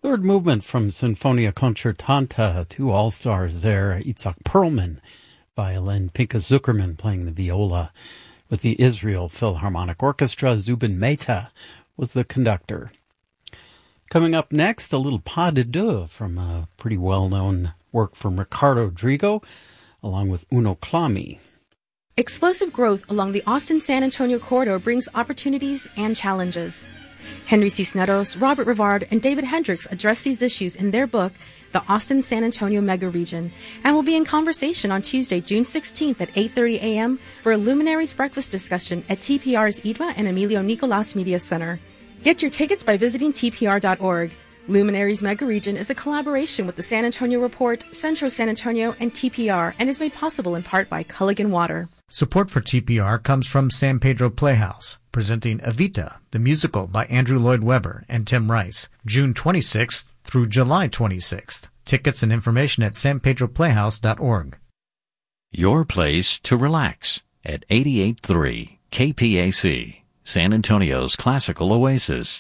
Third movement from Sinfonia Concertanta, two all-stars there, Itzhak Perlman, violin, Pinka Zuckerman playing the viola. With the Israel Philharmonic Orchestra, Zubin Mehta was the conductor. Coming up next, a little pas de deux from a pretty well-known work from Ricardo Drigo, along with Uno Clami. Explosive growth along the Austin-San Antonio corridor brings opportunities and challenges. Henry Cisneros, Robert Rivard, and David Hendricks address these issues in their book, The Austin-San Antonio Megaregion, and will be in conversation on Tuesday, June 16th at 8:30 a.m. for a Luminaries Breakfast discussion at TPR's Idma and Emilio Nicolas Media Center. Get your tickets by visiting tpr.org. Luminaries Megaregion is a collaboration with the San Antonio Report, Centro San Antonio, and TPR, and is made possible in part by Culligan Water. Support for TPR comes from San Pedro Playhouse, presenting Evita, the musical by Andrew Lloyd Webber and Tim Rice, June 26th through July 26th. Tickets and information at sanpedroplayhouse.org. Your place to relax at 88.3 KPAC, San Antonio's classical oasis.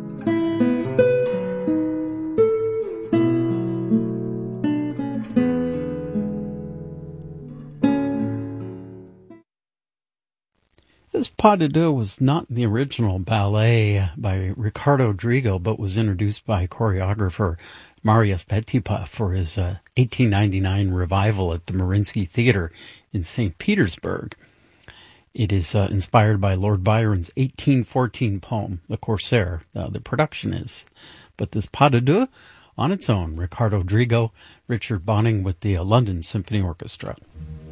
This pas de deux was not the original ballet by Ricardo Drigo, but was introduced by choreographer Marius Petipa for his 1899 revival at the Mariinsky Theater in St. Petersburg. It is inspired by Lord Byron's 1814 poem, The Corsair. The production is. But this pas de deux, on its own, Ricardo Drigo, Richard Bonning with the London Symphony Orchestra.